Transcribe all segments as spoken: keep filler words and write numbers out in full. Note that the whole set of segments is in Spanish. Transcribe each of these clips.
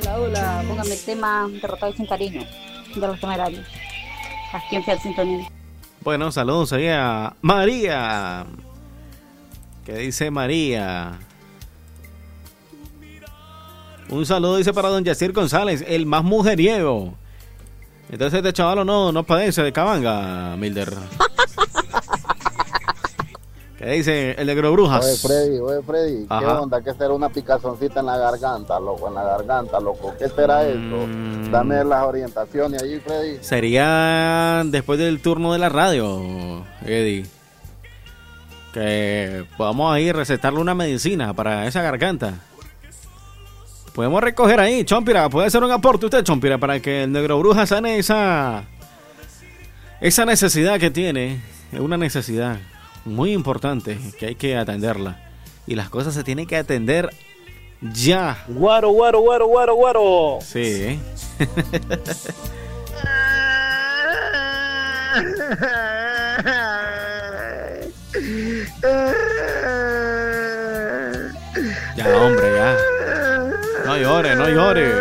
Hola, hola, póngame el tema Derrotado y sin cariño de los Temerarios. Aquí en Fiat Sintonía. Bueno, saludos ahí a María. ¿Qué dice María? Un saludo dice para don Yacir González, el más mujeriego. Entonces este chaval no, no padece de cabanga, Milder. ¿Qué dice el negro Brujas? Oye, Freddy, oye, Freddy, Ajá. ¿qué onda? ¿Qué será una picazoncita en la garganta, loco? En la garganta, loco. ¿Qué será Mm. eso? Dame las orientaciones allí, Freddy. Sería después del turno de la radio, Eddie. Que podamos ahí recetarle una medicina para esa garganta. Podemos recoger ahí, Chompira, puede ser un aporte usted, Chompira, para que el negro Bruja sane esa, esa necesidad que tiene. Es una necesidad muy importante que hay que atenderla. Y las cosas se tienen que atender ya. Guaro, guaro, guaro, guaro, guaro. Sí, ¿eh? Ya, hombre, ya. No llore, no llore.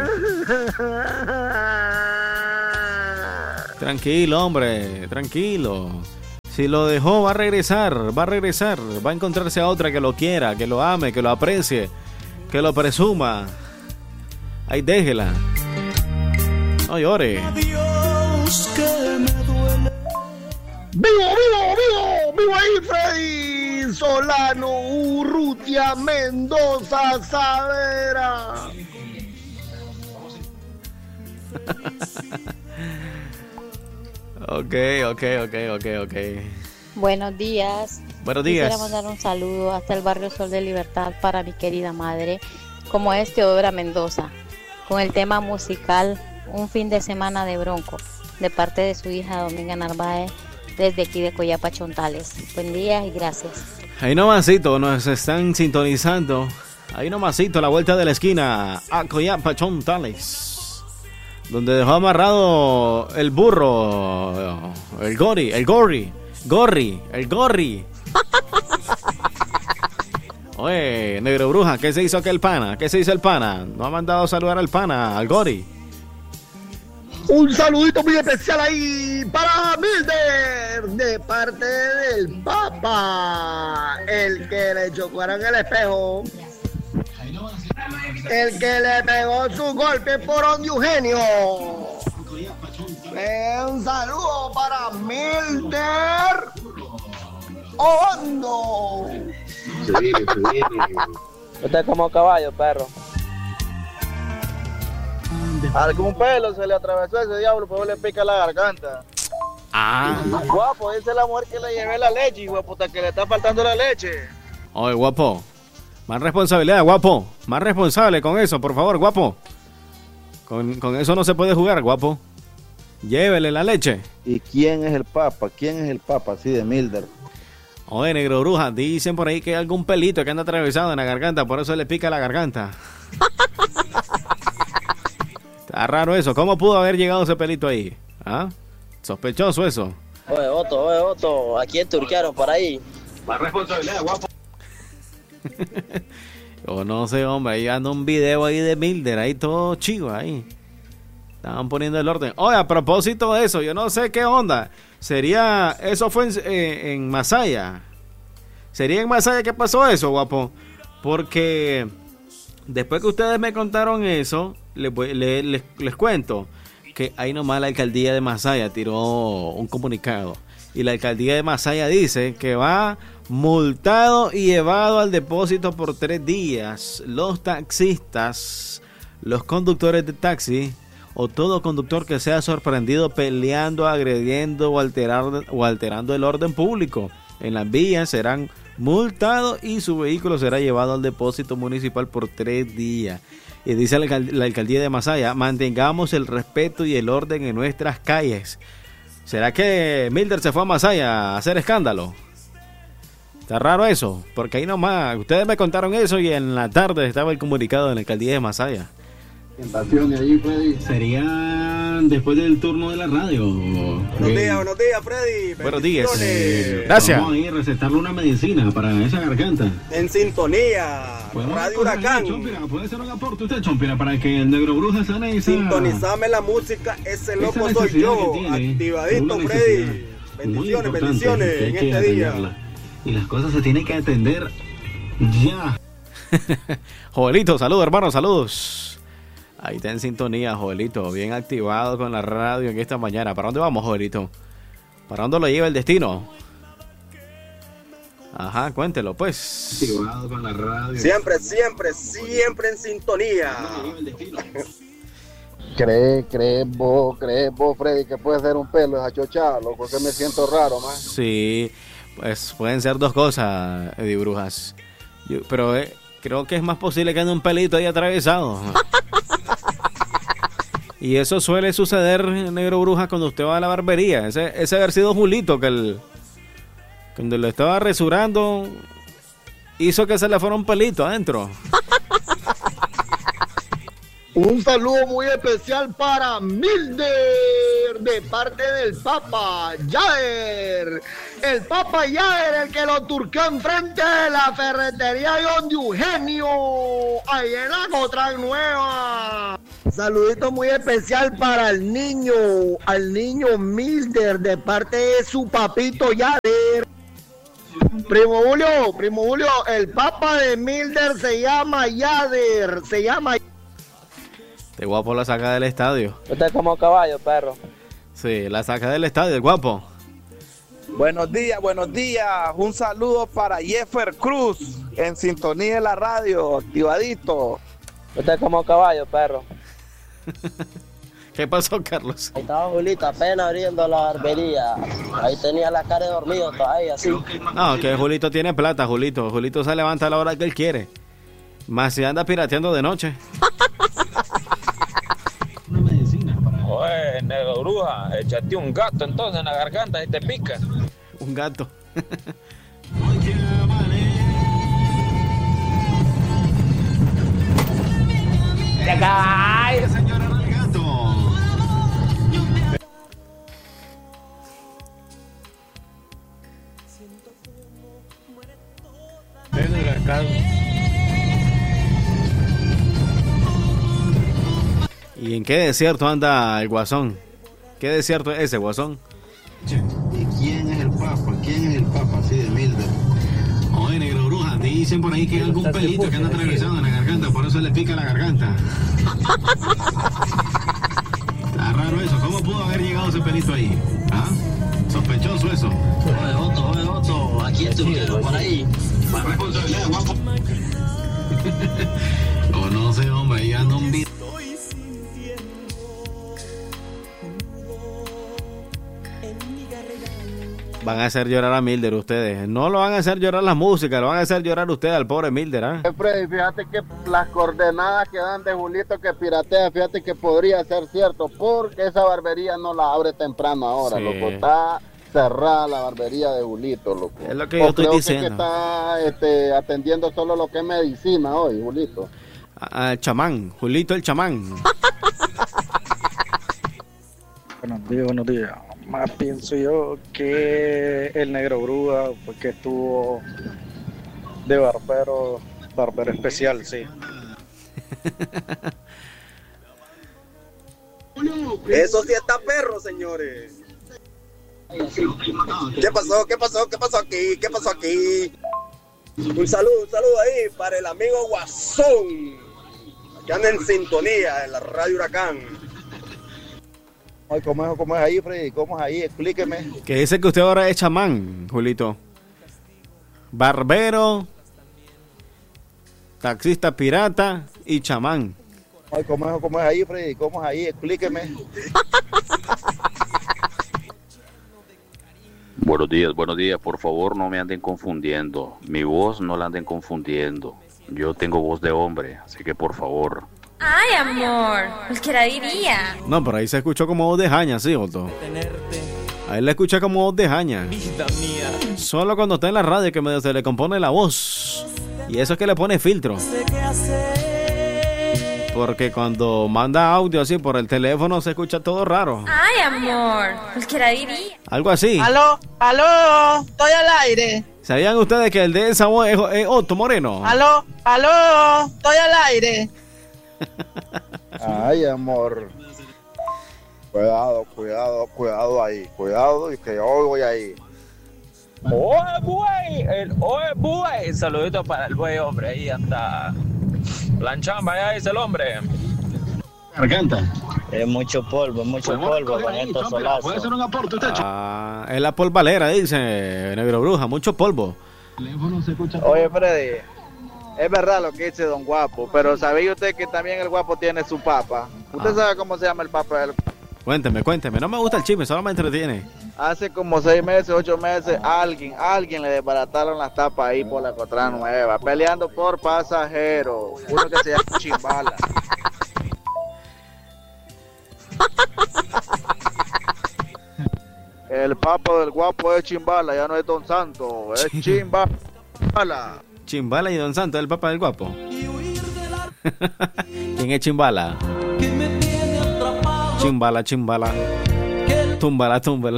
Tranquilo, hombre, tranquilo. Si lo dejó, va a regresar, va a regresar. Va a encontrarse a otra que lo quiera, que lo ame, que lo aprecie, que lo presuma. Ahí déjela. No llore. Adiós, que me duele. ¡Vivo, vivo, vivo! ¡Vivo ahí, Freddy! Solano, Urrutia, Mendoza, Savera. Ok, ok, ok, ok, ok. Buenos días. Buenos días. Quisiera mandar un saludo hasta el barrio Sol de Libertad para mi querida madre, como es Teodora Mendoza, con el tema musical Un fin de semana de Bronco, de parte de su hija Dominga Narváez, desde aquí de Coyapa, Chontales. Buen día y gracias. Ahí nomasito, nos están sintonizando. Ahí nomasito, a la vuelta de la esquina, a Coyapa, Chontales, donde dejó amarrado el burro, el gori, el gori, gorri, el gorri. Oye, negro Bruja, ¿qué se hizo aquel pana? ¿Qué se hizo el pana? ¿No ha mandado a saludar al pana, al gori? Un saludito muy especial ahí para Milder, de parte del Papa, el que le chocaron el espejo, el que le pegó su golpe por donde Eugenio. Eh, un saludo para Milder Hondo. Usted es como caballo, perro. Algún pelo se le atravesó a ese diablo, pero le pica la garganta. Ah. Guapo, esa es la mujer que le llevé la leche, y puta, que le está faltando la leche. Oye, guapo, más responsabilidad, guapo. Más responsable con eso, por favor, guapo. Con, con eso no se puede jugar, guapo. Llévele la leche. ¿Y quién es el papa? ¿Quién es el papa así de Milder? Oye, negro Bruja, dicen por ahí que hay algún pelito que anda atravesado en la garganta, por eso le pica la garganta. Está raro eso. ¿Cómo pudo haber llegado ese pelito ahí? ¿Ah? Sospechoso eso. Oye, Otto, oye, Otto, ¿a quién turquearon por ahí? Más responsabilidad, guapo. Yo no sé, hombre, ahí anda un video ahí de Milder, ahí todo chivo ahí. Estaban poniendo el orden. Oye, a propósito de eso, yo no sé qué onda. Sería, eso fue en, eh, en Masaya. ¿Sería en Masaya que pasó eso, guapo? Porque después que ustedes me contaron eso, les, voy- le- les, les cuento que ahí nomás la alcaldía de Masaya tiró un comunicado. Y la alcaldía de Masaya dice que va multado y llevado al depósito por tres días los taxistas, los conductores de taxi o todo conductor que sea sorprendido peleando, agrediendo o, alterar, o alterando el orden público en las vías serán multados y su vehículo será llevado al depósito municipal por tres días. Y dice la, alcald- la alcaldía de Masaya, mantengamos el respeto y el orden en nuestras calles. ¿Será que Milder se fue a Masaya a hacer escándalo? Está raro eso, porque ahí nomás, ustedes me contaron eso y en la tarde estaba el comunicado de la alcaldía de Masaya. Tentaciones allí, Freddy. Sería hagan después del turno de la radio. Buenos Eh, días, buenos días, Freddy. Buenos días. Bendiciones. Gracias. Vamos a ir a recetarle una medicina para esa garganta. En sintonía. ¿Podemos Radio coger ahí, Huracán. Chompira? ¿Puede ser un aporte usted, Chompira, para que el Negro Bruja sane esa... Sintonizame la música, ese loco esa soy necesidad yo. que tiene? Activadito, Una Freddy. necesidad muy Bendiciones, importante bendiciones que hay en que este día. atenderla. Y las cosas se tienen que atender ya. Joelito, saludos, hermano, saludos. Ahí está en sintonía, Joelito, bien activado con la radio en esta mañana. ¿Para dónde vamos, Joelito? ¿Para dónde lo lleva el destino? Ajá, cuéntelo, pues. Activado con la radio. Siempre, siempre, siempre en sintonía. ¿Crees, crees vos, crees vos, Freddy, que puede ser un pelo esa chochada, loco? Que me siento raro, man. Sí, pues pueden ser dos cosas, Eddie Brujas. Yo- pero eh, creo que es más posible que ande un pelito ahí atravesado. Y eso suele suceder, Negro Bruja, cuando usted va a la barbería. Ese, ese haber sido Julito que el, cuando lo estaba resurando hizo que se le fuera un pelito adentro. Un saludo muy especial para Milder, de parte del Papa Yader. El Papa Yader, el que lo turqueó enfrente de la ferretería John de Eugenio, ahí en la Cotran Nueva. Saludito muy especial para el niño, al niño Milder, de parte de su papito Yader. Primo Julio, Primo Julio, el Papa de Milder se llama Yader, se llama... Este guapo la saca del estadio. Usted es como caballo, perro. Sí, la saca del estadio, el guapo. Buenos días, buenos días. Un saludo para Jeffer Cruz, en sintonía de la radio, activadito. Usted es como caballo, perro. ¿Qué pasó, Carlos? Ahí estaba Julito apenas abriendo la barbería. Ahí tenía la cara de dormido todavía, así. No, que Julito tiene plata, Julito. Julito se levanta a la hora que él quiere. Más si anda pirateando de noche. Oye, Negro Bruja, échate un gato entonces en la garganta y te pica. Un gato. ¡Ay, señora el gato! El huracán. ¿Y en qué desierto anda el Guasón? ¿Qué desierto es ese, Guasón? ¿Y quién es el Papa? ¿Quién es el Papa? Así de Milder. Oye, Negro Bruja, dicen por ahí que hay algún pelito que anda atravesado en la garganta, por eso le pica la garganta. Está raro eso. ¿Cómo pudo haber llegado ese pelito ahí? ¿Ah? Sospechoso eso. Oye, Otto, oye, Otto, aquí estuvieron por ahí. Más responsabilidad, guapo. O no sé, hombre, ahí anda un video. Van a hacer llorar a Milder ustedes. No lo van a hacer llorar la música, lo van a hacer llorar ustedes al pobre Milder, ¿ah? Eh, Freddy, fíjate que las coordenadas que dan de Julito que piratea, fíjate que podría ser cierto, porque esa barbería no la abre temprano ahora, Sí. loco. Está cerrada la barbería de Julito, loco. Es lo que yo O estoy creo que diciendo. Que está este, atendiendo solo lo que es medicina hoy, Julito. Al chamán, Julito el chamán. Buenos días, buenos días. Más pienso yo que el Negro Bruja, porque estuvo de barbero, barbero especial, sí. Eso sí está perro, señores. ¿Qué pasó? ¿Qué pasó? ¿Qué pasó aquí? ¿Qué pasó aquí? Un saludo, un saludo ahí para el amigo Guasón, que anda en sintonía en la Radio Huracán. Ay, ¿cómo es, cómo es ahí, Freddy? ¿Cómo es ahí? Explíqueme. Que dice que usted ahora es chamán, Julito. Barbero, taxista pirata y chamán. Ay, ¿cómo es, cómo es ahí, Freddy? ¿Cómo es ahí? Explíqueme. Buenos días, buenos días. Por favor, no me anden confundiendo. Mi voz no la anden confundiendo. Yo tengo voz de hombre, así que por favor. Ay, amor, cualquiera diría. No, pero ahí se escuchó como voz de jaña, sí, Otto. Ahí le escuché como voz de jaña. Solo cuando está en la radio que medio se le compone la voz. Y eso es que le pone filtro. Porque cuando manda audio así por el teléfono se escucha todo raro. Ay, amor, cualquiera diría. Algo así. Aló, aló, estoy al aire. ¿Sabían ustedes que el de esa voz es, es Otto Moreno? Aló, aló, estoy al aire. Ay, amor. Cuidado, cuidado, cuidado ahí. Cuidado y que hoy voy ahí. ¡Oye, buey! El oye, buey. Saludito para el buey, hombre. Ahí anda. Planchamba, allá dice el hombre. Garganta. Es mucho polvo, mucho polvo con estos solazos. ¿Puede hacer un aporte usted? Ah, es la polvalera, dice Negro Bruja. Mucho polvo. Oye, Freddy, es verdad lo que dice Don Guapo, pero ¿sabía usted que también el Guapo tiene su papa? ¿Usted Ah. sabe cómo se llama el papa del Cuénteme, cuénteme. No me gusta el chisme, solo me entretiene. Hace como seis meses, ocho meses, alguien, alguien le desbarataron las tapas ahí por la Cotra Nueva, peleando por pasajeros. Uno que se llama Chimbala. El papa del Guapo es Chimbala, ya no es Don Santo, es Chimbala. Chimbala y Don Santo, el papá del Guapo. ¿Quién es Chimbala? Chimbala, chimbala. Túmbala, túmbala.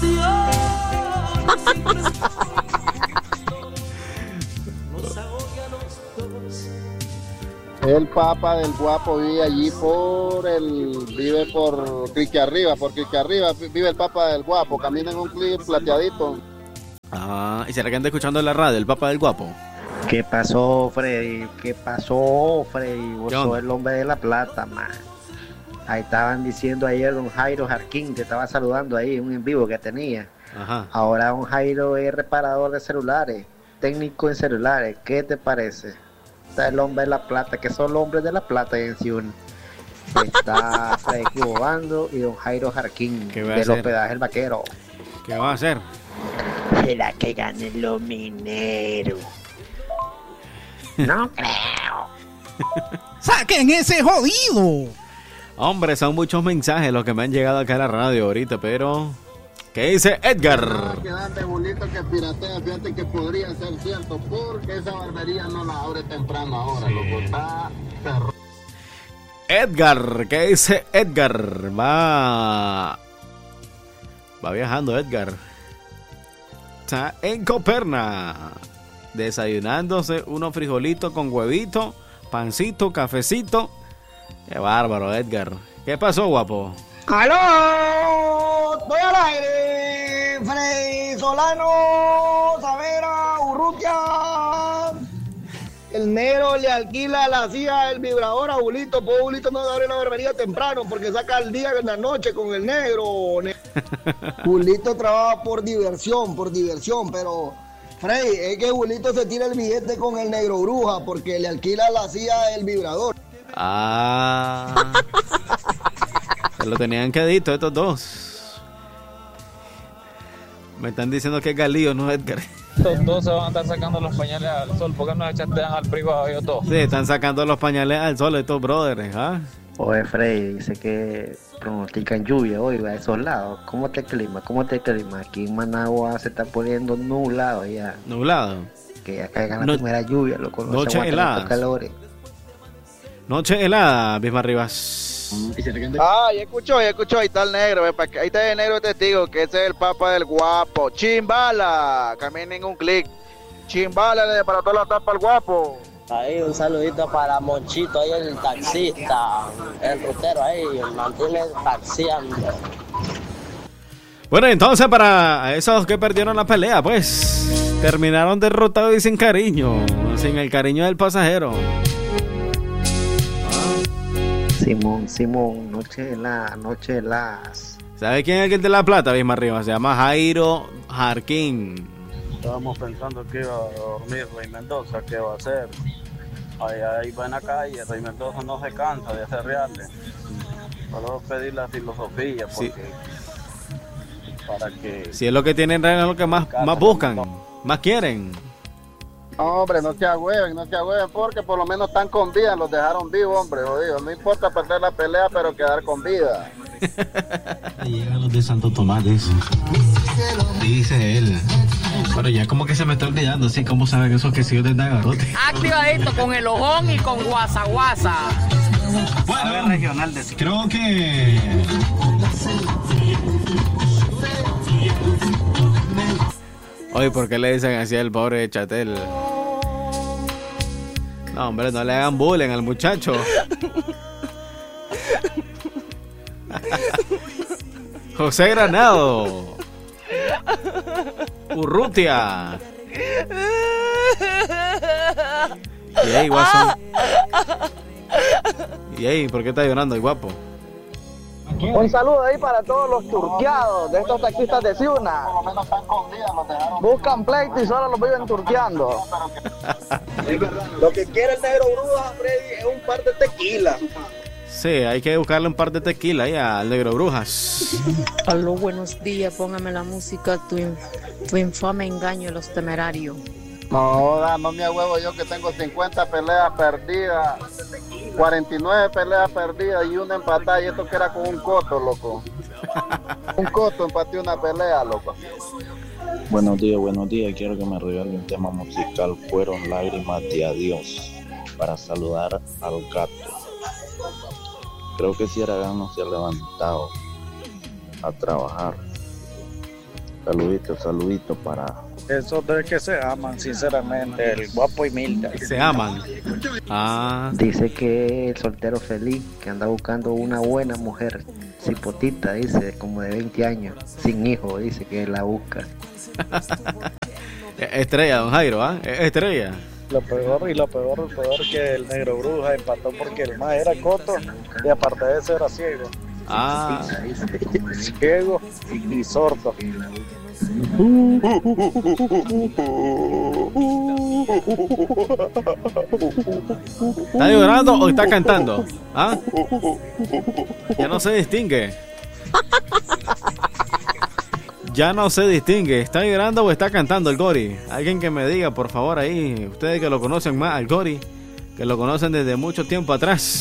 El papa del Guapo vive allí por el, vive por Crique Arriba, por Crique Arriba vive el papa del Guapo, camina en un clip plateadito. Ah, ¿y será que anda escuchando en la radio el papá del Guapo? ¿Qué pasó, Freddy? ¿Qué pasó, Freddy? Vos sos el hombre de la plata, man. Ahí estaban diciendo ayer don Jairo Jarquín, te estaba saludando ahí, un en vivo que tenía. Ajá. Ahora don Jairo es reparador de celulares, técnico en celulares. ¿Qué te parece? Está el hombre de la plata, que son los hombres de la plata en Ciudad. Está Freddy Cubobando y don Jairo Jarquín ¿Qué va a del hacer? hospedaje El Vaquero. ¿Qué va a hacer? ¿Será que ganen los mineros? No creo. ¡Saquen ese jodido! Hombre, son muchos mensajes los que me han llegado acá a la radio ahorita, pero... ¿Qué dice Edgar? Que dan de bulito que piratea, fíjate que podría ser cierto, porque esa barbería no la abre temprano ahora, loco, está perro. Edgar, ¿qué dice Edgar? Va... Va viajando Edgar. Está en Coperna. Desayunándose unos frijolitos con huevito, pancito, cafecito. Qué bárbaro, Edgar. ¿Qué pasó, guapo? ¡Aló! ¡Estoy al aire! Freddy Solano, Savera, Urrutia. El negro le alquila la silla del vibrador a Bulito. Pues Bulito no abre la barbería temprano porque saca el día en la noche con el negro. Bulito trabaja por diversión, por diversión, pero... Freddy, es que Bulito se tira el billete con el Negro Bruja porque le alquila la silla del vibrador. Ah... Se lo tenían quedito estos dos. Me están diciendo que es Galillo, no Edgar. Estos dos se van a estar sacando los pañales al sol. ¿Por qué no echaste al privado ellos dos? Sí, están sacando los pañales al sol estos brothers, ¿ah? Oye, Freddy, dice que pronostican lluvia hoy a esos lados. ¿Cómo te clima? ¿Cómo te clima? Aquí en Managua se está poniendo nublado ya. ¿Nublado? Que ya caigan la No, primera lluvia, loco. No noche se aguantan helada. estos calores. Noche helada, Bisma Rivas. Ah, ya escuchó, ya escuchó, ahí está el negro, ve, pa' que- ahí está el negro testigo, que ese es el papa del Guapo. Chimbala, camina en un clic. Chimbala le desbarató la tapa al Guapo. Ahí un saludito para Monchito, ahí el taxista, el rutero ahí, mantiene taxiando. Bueno, entonces para esos que perdieron la pelea, pues terminaron derrotados y sin cariño, sin el cariño del pasajero. Simón, Simón, noche de la, noche de las. ¿Sabe quién es el de La Plata, Bisma Rivas? Se llama Jairo Jarquín. Estábamos pensando que iba a dormir Rey Mendoza, ¿qué va a hacer? Ahí, ahí va en la calle, Rey Mendoza no se cansa de hacer reales. Solo pedir la filosofía, porque Sí. para que... Si es lo que tienen, es lo que más, más buscan, más quieren. Hombre, no se agüeven, no se agüeven, porque por lo menos están con vida, los dejaron vivos, hombre, jodido. No importa perder la pelea, pero quedar con vida. Llegan los de Santo Tomás, dice. Dice él. Pero ya como que se me está olvidando, sí, cómo saben esos quesillos de Nagarote. Activadito con el ojón y con guasa guasa. Bueno, regional de creo que... Oye, ¿por qué le dicen así al pobre Chatel? No, hombre, no le hagan bullying al muchacho. José Granado. Urrutia. Y ahí, guasón. Y ahí, ¿por qué está llorando el guapo? Un saludo ahí para todos los turqueados de estos taxistas de Ciuna. Buscan pleito y solo los viven turqueando. Lo que quiere el negro bruja, Freddy, es un par de tequila. Sí, hay que buscarle un par de tequila ahí al negro brujas. Aló, buenos días, póngame la música, tu, in- tu infame engaño, Los Temerarios. No, joda, no me huevo yo que tengo cincuenta peleas perdidas, cuarenta y nueve peleas perdidas y una empatada, y esto que era con un coto, loco. Un coto empaté una pelea, loco. Buenos días, buenos días. Quiero que me regalen un tema musical. Fueron lágrimas de adiós para saludar al gato. Creo que si Aragán no se ha levantado a trabajar. Saludito, saludito para... Esos de que se aman, sinceramente, el guapo y Milda. Se aman. Ah. Dice que el soltero feliz, que anda buscando una buena mujer, cipotita, dice, como de veinte años, sin hijo, dice que la busca. Estrella, don Jairo, ¿ah? ¿eh? Estrella. Lo peor y lo peor, lo peor que el negro bruja empató porque el más era coto y aparte de eso era ciego. Ah. Ciego y sordo. ¿Está llorando o está cantando? ¿Ah? Ya no se distingue. Ya no se distingue. ¿Está llorando o está cantando el Gori? Alguien que me diga, por favor, ahí. Ustedes que lo conocen más al Gori, que lo conocen desde mucho tiempo atrás.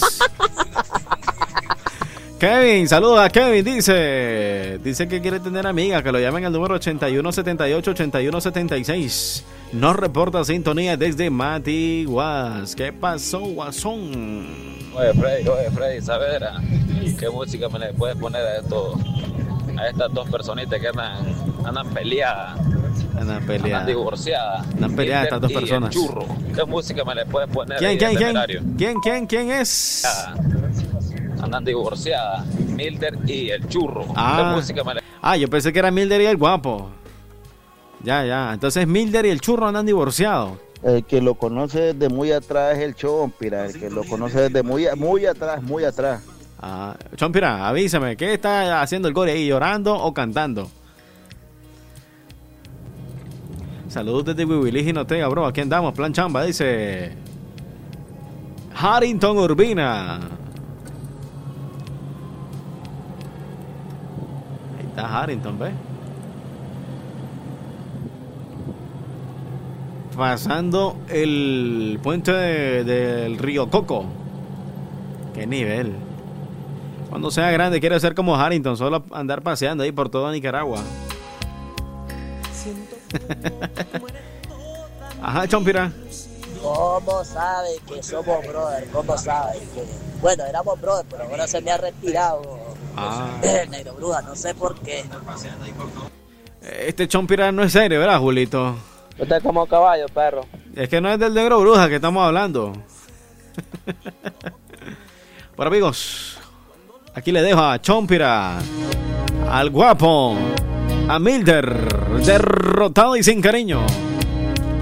Kevin, saludos a Kevin, dice Dice que quiere tener amiga, que lo llamen al número ochenta y uno setenta y ocho, ochenta y uno setenta y seis. Nos reporta sintonía desde Matiguas. ¿Qué pasó, guasón? Oye, Freddy, oye, Freddy, ¿sabes qué música me le puedes poner a estos, a estas dos personitas que andan, andan peleadas? Andan peleadas. Andan divorciadas. Andan peleadas estas dos Y el personas. Churro. ¿Qué música me le puedes poner? ¿Quién, ahí quién, al quién? Temerario? ¿Quién, quién, quién es? Andan divorciadas, Milder y el Churro. Ah. ¿Qué música me le... Ah, yo pensé que era Milder y el guapo. Ya, ya. Entonces Milder y el Churro andan divorciados. El que lo conoce desde muy atrás es el Chompira, el que lo conoce desde muy, muy atrás, muy atrás. Ah, Chompira, avísame, ¿qué está haciendo el Gori ahí, llorando o cantando? Saludos desde Wiwilis y Notega, bro. Aquí andamos, plan chamba, dice Harrington Urbina. Ahí está Harrington, ¿ves? Pasando el puente de- del río Coco. Qué nivel. Cuando sea grande quiere ser como Harrington, solo andar paseando ahí por toda Nicaragua. Ajá, Chompira. ¿Cómo sabe que somos brother? ¿Cómo sabe que... Bueno, éramos brother, pero ahora se me ha retirado. Ah. El negro bruja, no sé por qué. Este Chompira no es serio, ¿verdad, Julito? Usted es como caballo, perro. Es que no es del negro bruja que estamos hablando. Bueno, amigos, aquí le dejo a Chompira, al guapo, a Milder, derrotado y sin cariño.